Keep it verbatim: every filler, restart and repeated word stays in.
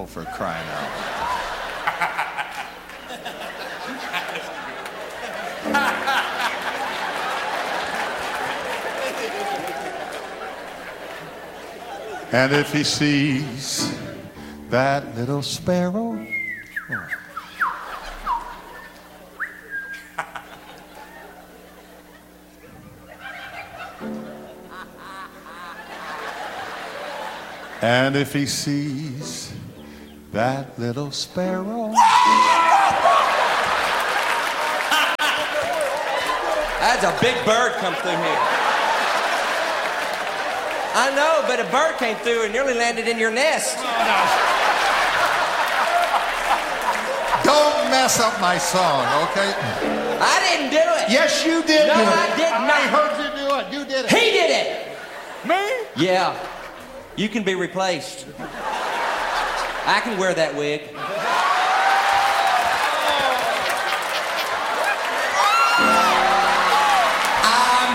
for crying out loud. And if he sees that little sparrow, oh. And if he sees that little sparrow. That's a big bird come through here. I know, but a bird came through and nearly landed in your nest. Oh, no. Don't mess up my song, okay? I didn't do it. Yes, you did. No, do it. I did not. I heard you do it. You did it. He did it. Me? Yeah. You can be replaced. I can wear that wig.